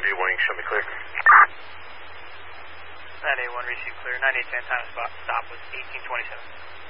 981, show me clear. 981, receive clear. 9810, time stop was 1827.